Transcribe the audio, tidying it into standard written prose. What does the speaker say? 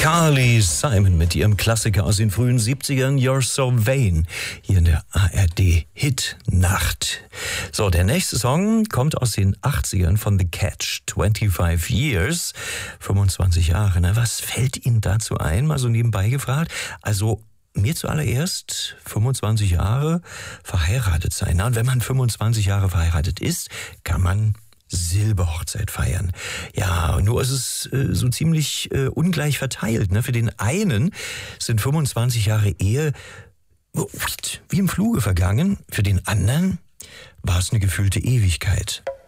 Carly Simon mit ihrem Klassiker aus den frühen 70ern, You're So Vain, hier in der ARD Hit Nacht. So, der nächste Song kommt aus den 80ern von The Catch, 25 Years, 25 Jahre. Na, was fällt Ihnen dazu ein? Mal so nebenbei gefragt. Also, mir zuallererst 25 Jahre verheiratet sein. Na, und wenn man 25 Jahre verheiratet ist, kann man Silberhochzeit feiern. Ja, nur ist es so ziemlich ungleich verteilt. Ne? Für den einen sind 25 Jahre Ehe wie im Fluge vergangen. Für den anderen war es eine gefühlte Ewigkeit.